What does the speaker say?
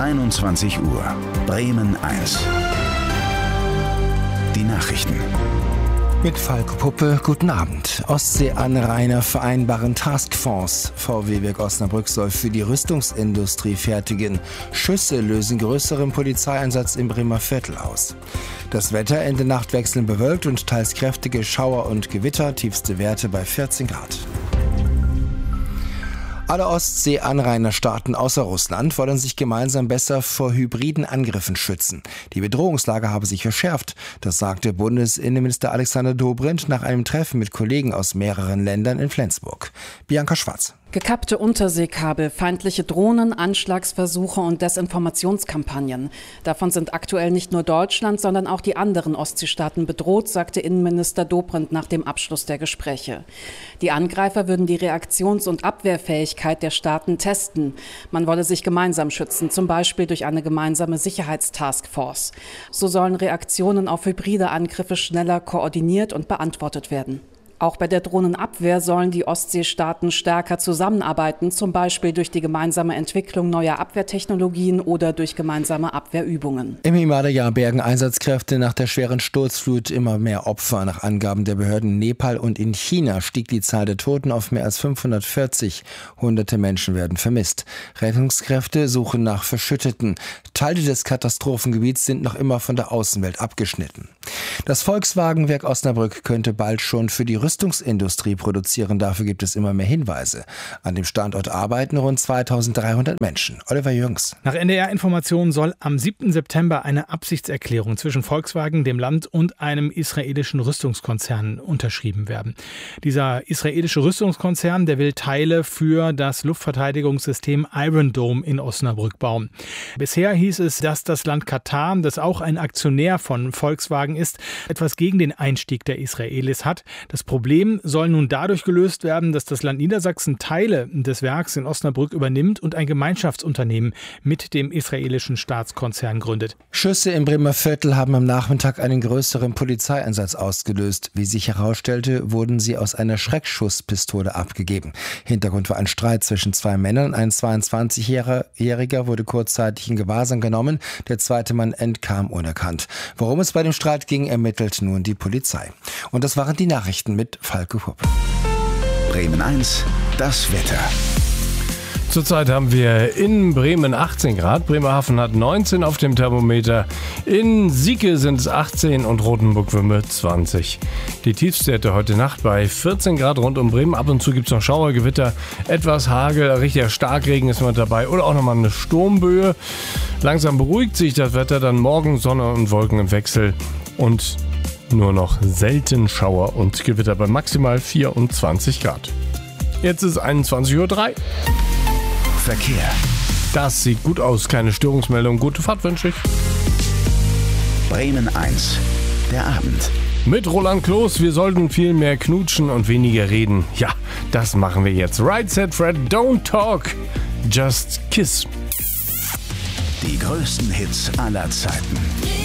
21 Uhr. Bremen 1. Die Nachrichten. Mit Falco Puppe, guten Abend. Ostseeanrainer vereinbaren Taskforce. VW-Werk Osnabrück soll für die Rüstungsindustrie fertigen. Schüsse lösen größeren Polizeieinsatz im Bremer Viertel aus. Das Wetter, Ende Nacht wechselnd bewölkt und teils kräftige Schauer und Gewitter, tiefste Werte bei 14 Grad. Alle Ostseeanrainerstaaten außer Russland wollen sich gemeinsam besser vor hybriden Angriffen schützen. Die Bedrohungslage habe sich verschärft, das sagte Bundesinnenminister Alexander Dobrindt nach einem Treffen mit Kollegen aus mehreren Ländern in Flensburg. Bianca Schwarz. Gekappte Unterseekabel, feindliche Drohnen, Anschlagsversuche und Desinformationskampagnen. Davon sind aktuell nicht nur Deutschland, sondern auch die anderen Ostseestaaten bedroht, sagte Innenminister Dobrindt nach dem Abschluss der Gespräche. Die Angreifer würden die Reaktions- und Abwehrfähigkeit der Staaten testen. Man wolle sich gemeinsam schützen, zum Beispiel durch eine gemeinsame Sicherheitstaskforce. So sollen Reaktionen auf hybride Angriffe schneller koordiniert und beantwortet werden. Auch bei der Drohnenabwehr sollen die Ostseestaaten stärker zusammenarbeiten, zum Beispiel durch die gemeinsame Entwicklung neuer Abwehrtechnologien oder durch gemeinsame Abwehrübungen. Im Himalaya bergen Einsatzkräfte nach der schweren Sturzflut immer mehr Opfer. Nach Angaben der Behörden in Nepal und in China stieg die Zahl der Toten auf mehr als 540. Hunderte Menschen werden vermisst. Rettungskräfte suchen nach Verschütteten. Teile des Katastrophengebiets sind noch immer von der Außenwelt abgeschnitten. Das Volkswagen-Werk Osnabrück könnte bald schon für die Rüstungsindustrie produzieren. Dafür gibt es immer mehr Hinweise. An dem Standort arbeiten rund 2300 Menschen. Oliver Jürgens. Nach NDR-Informationen soll am 7. September eine Absichtserklärung zwischen Volkswagen, dem Land und einem israelischen Rüstungskonzern unterschrieben werden. Dieser israelische Rüstungskonzern, der will Teile für das Luftverteidigungssystem Iron Dome in Osnabrück bauen. Bisher hieß es, dass das Land Katar, das auch ein Aktionär von Volkswagen ist, etwas gegen den Einstieg der Israelis hat. Das Problem soll nun dadurch gelöst werden, dass das Land Niedersachsen Teile des Werks in Osnabrück übernimmt und ein Gemeinschaftsunternehmen mit dem israelischen Staatskonzern gründet. Schüsse im Bremer Viertel haben am Nachmittag einen größeren Polizeieinsatz ausgelöst. Wie sich herausstellte, wurden sie aus einer Schreckschusspistole abgegeben. Hintergrund war ein Streit zwischen zwei Männern. Ein 22-Jähriger wurde kurzzeitig in Gewahrsam genommen. Der zweite Mann entkam unerkannt. Worum es bei dem Streit ging, ermittelt nun die Polizei. Und das waren die Nachrichten mit Falco Puppe. Bremen 1, das Wetter. Zurzeit haben wir in Bremen 18 Grad, Bremerhaven hat 19 auf dem Thermometer, in Sieke sind es 18 und Rotenburg-Wümme 20. Die Tiefstwerte heute Nacht bei 14 Grad rund um Bremen. Ab und zu gibt es noch Schauergewitter, etwas Hagel, richtiger Starkregen ist mit dabei oder auch nochmal eine Sturmböe. Langsam beruhigt sich das Wetter, dann morgen Sonne und Wolken im Wechsel und nur noch selten Schauer und Gewitter bei maximal 24 Grad. Jetzt ist 21:03 Uhr. Verkehr. Das sieht gut aus, keine Störungsmeldung. Gute Fahrt wünsche ich. Bremen 1, der Abend. Mit Roland Kloß, wir sollten viel mehr knutschen und weniger reden. Ja, das machen wir jetzt. Right Said Fred, don't talk, just kiss. Die größten Hits aller Zeiten.